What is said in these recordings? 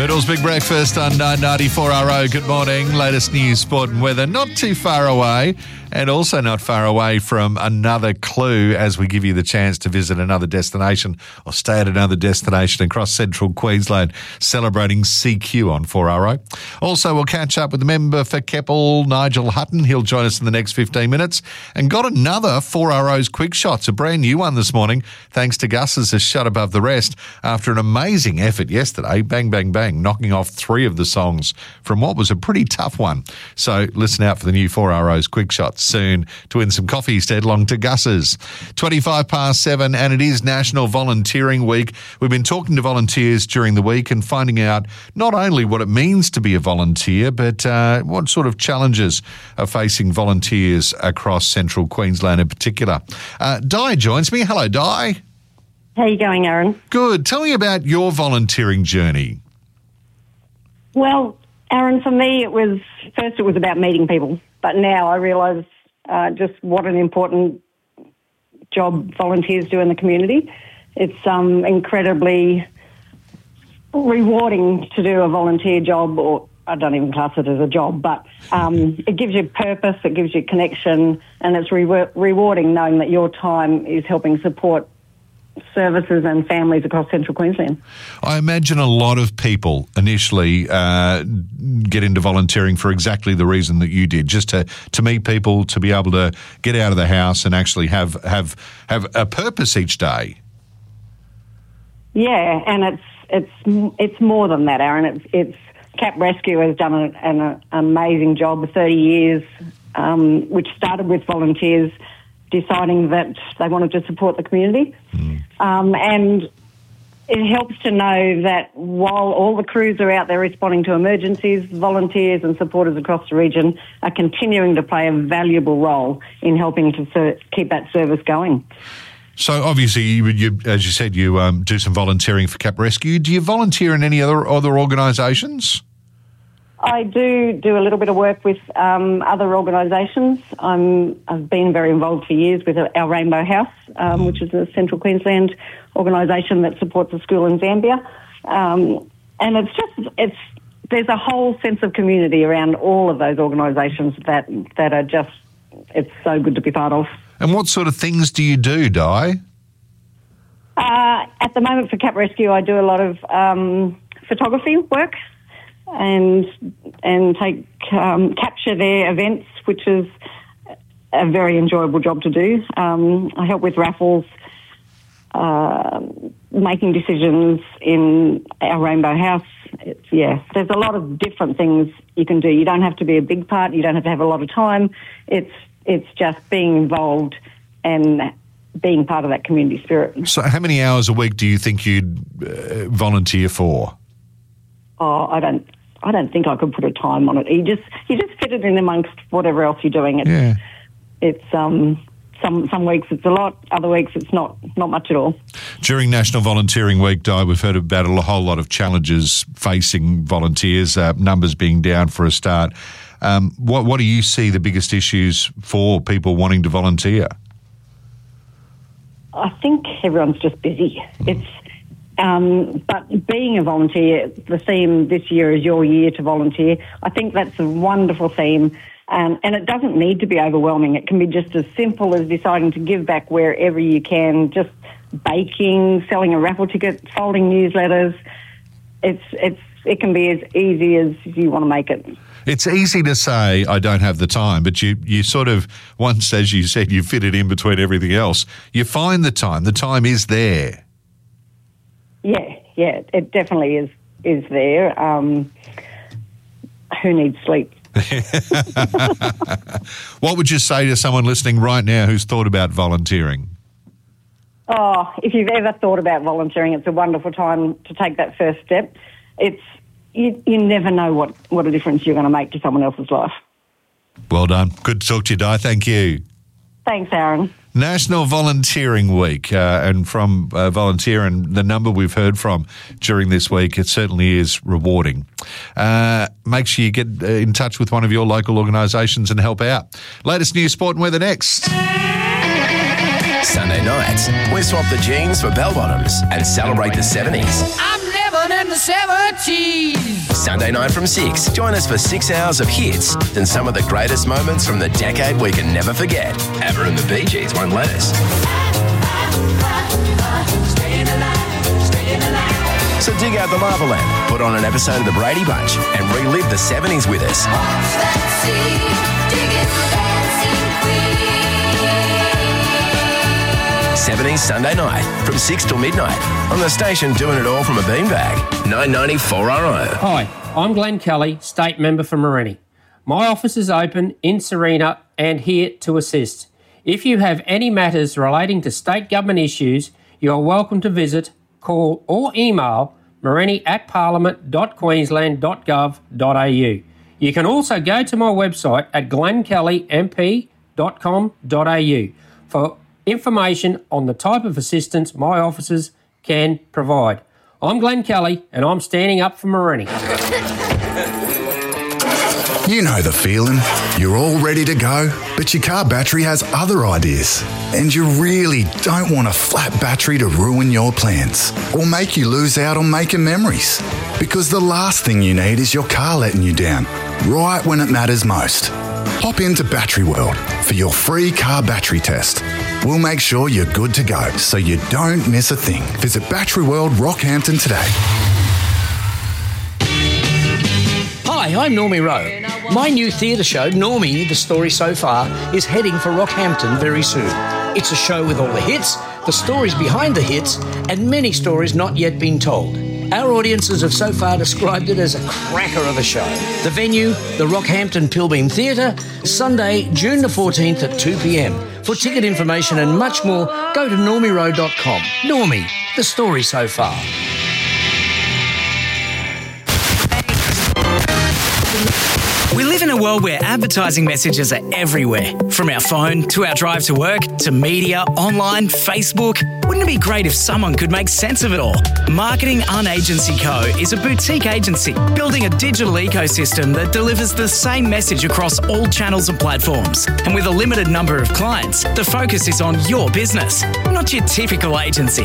Biddle's Big Breakfast on 994RO. Good morning. Latest news, sport and weather. Not too far away, and also not far away from another clue as we give you the chance to visit another destination or stay at another destination across central Queensland, celebrating CQ on 4RO. Also, we'll catch up with the member for Keppel, Nigel Hutton. He'll join us in the next 15 minutes. And got another 4RO's Quick Shots, a brand new one this morning, thanks to Gus's A Shot Above the Rest after an amazing effort yesterday. Bang, bang, bang, knocking off 3 of the songs from what was a pretty tough one. So listen out for the new 4RO's Quick Shots soon to win some coffees to head along to Gus's. 7:25, and it is National Volunteering Week. We've been talking to volunteers during the week and finding out not only what it means to be a volunteer, but what sort of challenges are facing volunteers across central Queensland in particular. Di joins me. Hello, Di. How are you going, Aaron? Good. Tell me about your volunteering journey. Well, Aaron, for me, it was about meeting people, but now I realise just what an important job volunteers do in the community. It's incredibly rewarding to do a volunteer job, or I don't even class it as a job, but it gives you purpose, it gives you connection, and it's rewarding knowing that your time is helping support services and families across central Queensland. I imagine a lot of people initially get into volunteering for exactly the reason that you did, just to meet people, to be able to get out of the house and actually have a purpose each day. Yeah, and it's more than that, Aaron. It's Cap Rescue has done an amazing job for 30 years, which started with volunteers deciding that they wanted to support the community. And it helps to know that while all the crews are out there responding to emergencies, volunteers and supporters across the region are continuing to play a valuable role in helping to keep that service going. So obviously, you as you said, you do some volunteering for Cap Rescue. Do you volunteer in any other organisations? I do a little bit of work with other organisations. I've been very involved for years with our Rainbow House, which is a Central Queensland organisation that supports a school in Zambia. And there's a whole sense of community around all of those organisations that are just, it's so good to be part of. And what sort of things do you do, Di? At the moment for Cap Rescue, I do a lot of photography work and capture their events, which is a very enjoyable job to do. I help with raffles, making decisions in our Rainbow House. There's a lot of different things you can do. You don't have to be a big part. You don't have to have a lot of time. It's just being involved and being part of that community spirit. So how many hours a week do you think you'd volunteer for? Oh, I don't think I could put a time on it. You just fit it in amongst whatever else you're doing. It's some weeks it's a lot, other weeks it's not much at all. During National Volunteering Week, Di, we've heard about a whole lot of challenges facing volunteers, numbers being down for a start. What do you see the biggest issues for people wanting to volunteer? I think everyone's just busy. But being a volunteer, the theme this year is Your Year to Volunteer. I think that's a wonderful theme, and it doesn't need to be overwhelming. It can be just as simple as deciding to give back wherever you can, just baking, selling a raffle ticket, folding newsletters. It can be as easy as you want to make it. It's easy to say, I don't have the time, but you sort of, once, as you said, you fit it in between everything else, you find the time. The time is there. Yeah, it definitely is there. Who needs sleep? What would you say to someone listening right now who's thought about volunteering? Oh, if you've ever thought about volunteering, it's a wonderful time to take that first step. You never know what a difference you're going to make to someone else's life. Well done. Good to talk to you, Di. Thank you. Thanks, Aaron. National Volunteering Week, and from volunteer and the number we've heard from during this week, it certainly is rewarding. Make sure you get in touch with one of your local organisations and help out. Latest news, sport and weather next. Sunday nights, we swap the jeans for bell bottoms and celebrate the 70s. I'm living in the 70s. Sunday night from 6. Join us for 6 hours of hits and some of the greatest moments from the decade we can never forget. ABBA and the Bee Gees won't let us. So dig out the lava lamp, put on an episode of The Brady Bunch and relive the 70s with us. 70s Sunday night from 6 till midnight on the station doing it all from a beanbag. 994RO. Hi, I'm Glenn Kelly, State Member for Morenni. My office is open in Serena and here to assist. If you have any matters relating to state government issues, you are welcome to visit, call or email morenni@parliament.queensland.gov.au. You can also go to my website at glennkellymp.com.au for information on the type of assistance my officers can provide. I'm Glenn Kelly and I'm standing up for Morenni. You know the feeling. You're all ready to go, but your car battery has other ideas. And you really don't want a flat battery to ruin your plans or make you lose out on making memories. Because the last thing you need is your car letting you down, right when it matters most. Hop into Battery World for your free car battery test. We'll make sure you're good to go so you don't miss a thing. Visit Battery World Rockhampton today. Hi, I'm Normie Rowe. My new theatre show, Normie, The Story So Far, is heading for Rockhampton very soon. It's a show with all the hits, the stories behind the hits, and many stories not yet been told. Our audiences have so far described it as a cracker of a show. The venue, the Rockhampton Pilbeam Theatre, Sunday, June the 14th at 2 p.m. For ticket information and much more, go to normierowe.com. Normie, The Story So Far. We live in a world where advertising messages are everywhere. From our phone to our drive to work to media, online, Facebook. Wouldn't it be great if someone could make sense of it all? Marketing Unagency Co. is a boutique agency building a digital ecosystem that delivers the same message across all channels and platforms. And with a limited number of clients, the focus is on your business, not your typical agency.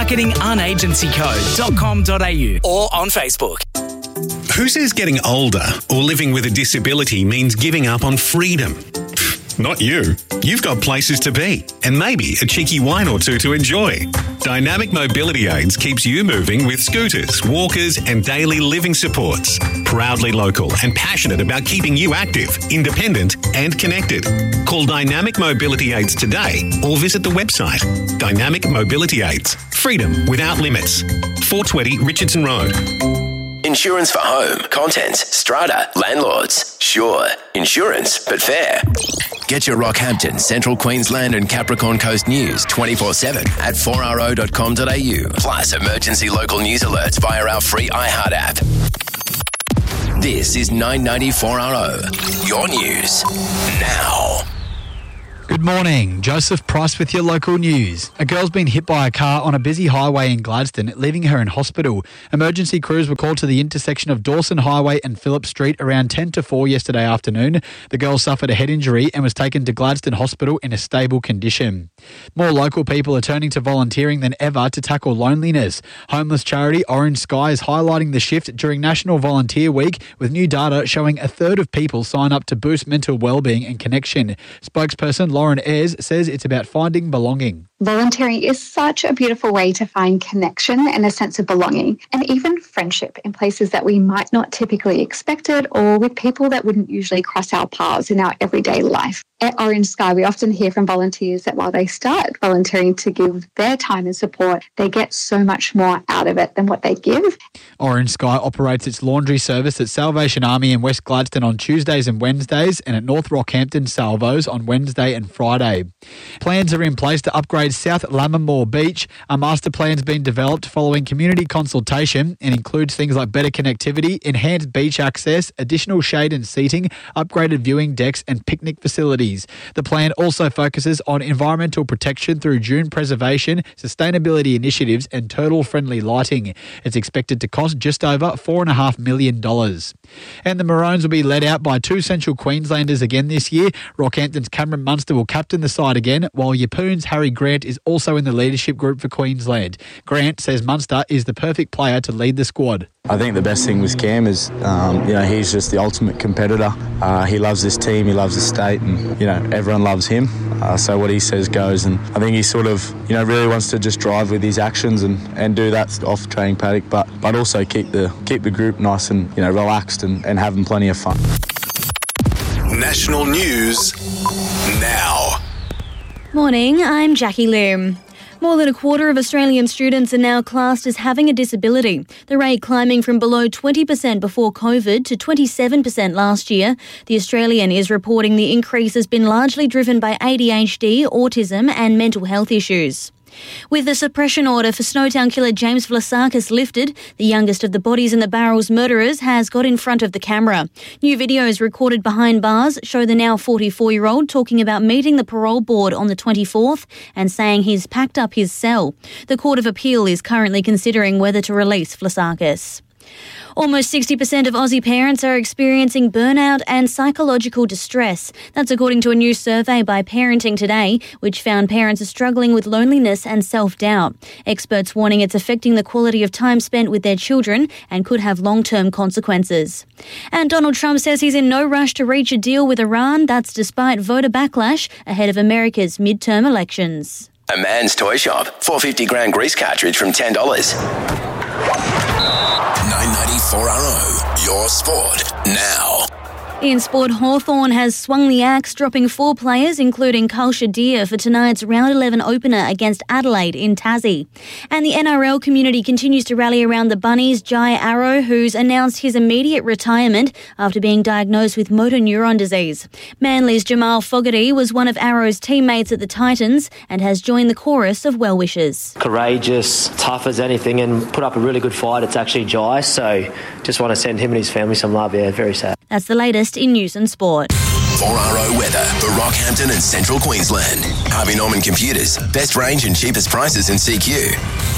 Marketingunagencyco.com.au or on Facebook. Who says getting older or living with a disability means giving up on freedom? Not you. You've got places to be and maybe a cheeky wine or two to enjoy. Dynamic Mobility Aids keeps you moving with scooters, walkers and daily living supports. Proudly local and passionate about keeping you active, independent and connected. Call Dynamic Mobility Aids today or visit the website. Dynamic Mobility Aids. Freedom without limits. 420 Richardson Road. Insurance for home, contents, strata, landlords. Sure, insurance, but fair. Get your Rockhampton, Central Queensland and Capricorn Coast news 24/7 at 4RO.com.au. Plus emergency local news alerts via our free iHeart app. This is 994RO, your news now. Good morning. Joseph Price with your local news. A girl's been hit by a car on a busy highway in Gladstone, leaving her in hospital. Emergency crews were called to the intersection of Dawson Highway and Phillip Street around 10 to 4 yesterday afternoon. The girl suffered a head injury and was taken to Gladstone Hospital in a stable condition. More local people are turning to volunteering than ever to tackle loneliness. Homeless charity Orange Sky is highlighting the shift during National Volunteer Week, with new data showing a third of people sign up to boost mental wellbeing and connection. Spokesperson Lauren Ayres says it's about finding belonging. Volunteering is such a beautiful way to find connection and a sense of belonging, and even friendship in places that we might not typically expect it, or with people that wouldn't usually cross our paths in our everyday life. At Orange Sky, we often hear from volunteers that while they start volunteering to give their time and support, they get so much more out of it than what they give. Orange Sky operates its laundry service at Salvation Army in West Gladstone on Tuesdays and Wednesdays, and at North Rockhampton Salvos on Wednesday and Friday. Plans are in place to upgrade South Lammermoor Beach. A master plan's been developed following community consultation and includes things like better connectivity, enhanced beach access, additional shade and seating, upgraded viewing decks and picnic facilities. The plan also focuses on environmental protection through dune preservation, sustainability initiatives and turtle-friendly lighting. It's expected to cost just over $4.5 million. And the Maroons will be led out by two Central Queenslanders again this year. Rockhampton's Cameron Munster will captain the side again, while Yeppoon's Harry Grant is also in the leadership group for Queensland. Grant says Munster is the perfect player to lead the squad. I think the best thing with Cam is, he's just the ultimate competitor. He loves this team, he loves the state, and, everyone loves him. So what he says goes, and I think he sort of, really wants to just drive with his actions and do that off the training paddock, but also keep the group nice and, relaxed and having plenty of fun. National news now. Morning, I'm Jackie Lim. More than a quarter of Australian students are now classed as having a disability, the rate climbing from below 20% before COVID to 27% last year. The Australian is reporting the increase has been largely driven by ADHD, autism and mental health issues. With the suppression order for Snowtown killer James Vlasakis lifted, the youngest of the bodies in the barrels murderers has got in front of the camera. New videos recorded behind bars show the now 44-year-old talking about meeting the parole board on the 24th and saying he's packed up his cell. The Court of Appeal is currently considering whether to release Vlasakis. Almost 60% of Aussie parents are experiencing burnout and psychological distress. That's according to a new survey by Parenting Today, which found parents are struggling with loneliness and self-doubt. Experts warning it's affecting the quality of time spent with their children and could have long-term consequences. And Donald Trump says he's in no rush to reach a deal with Iran. That's despite voter backlash ahead of America's midterm elections. A Man's Toy Shop. 450 gram grease cartridge from $10. 994RO, your sport now. In sport, Hawthorn has swung the axe, dropping 4 players, including Carl Shadir, for tonight's Round 11 opener against Adelaide in Tassie. And the NRL community continues to rally around the Bunnies' Jai Arrow, who's announced his immediate retirement after being diagnosed with motor neuron disease. Manly's Jamal Fogarty was one of Arrow's teammates at the Titans and has joined the chorus of well wishes. Courageous, tough as anything, and put up a really good fight. It's actually Jai, so just want to send him and his family some love. Yeah, very sad. That's the latest in news and sport. 4RO weather for Rockhampton and Central Queensland. Harvey Norman Computers. Best range and cheapest prices in CQ.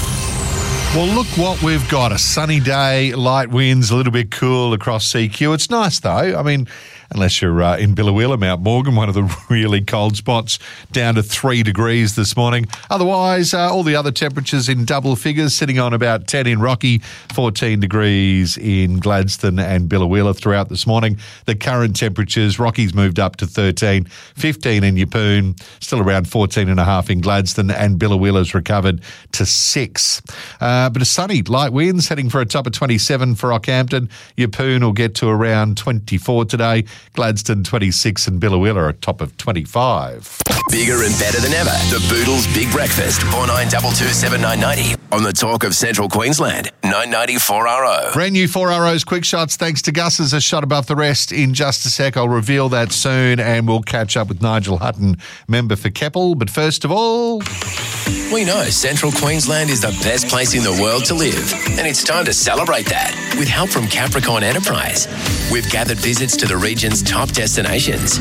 Well, look what we've got. A sunny day, light winds, a little bit cool across CQ. It's nice, though. I mean, unless you're in Billawheeler, Mount Morgan, one of the really cold spots, down to 3 degrees this morning. Otherwise, all the other temperatures in double figures, sitting on about 10 in Rocky, 14 degrees in Gladstone and Billawheeler throughout this morning. The current temperatures, Rocky's moved up to 13, 15 in Yeppoon, still around 14.5 in Gladstone, and Billawheeler's recovered to 6. But a sunny, light winds, heading for a top of 27 for Rockhampton. Yeppoon will get to around 24 today. Gladstone 26 and Billawheeler a top of 25. Bigger and better than ever. The Boodles Big Breakfast. 4922 7990 on the Talk of Central Queensland. 994RO. Brand new 4RO's Quick Shots. Thanks to Gus as a shot above the rest in just a sec. I'll reveal that soon and we'll catch up with Nigel Hutton, member for Keppel. But first of all, we know Central Queensland is the best place in the world to live, and it's time to celebrate that with help from Capricorn Enterprise. We've gathered visits to the region's top destinations.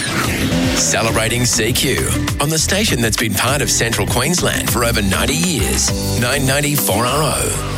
Celebrating CQ on the station that's been part of Central Queensland for over 90 years. 994RO.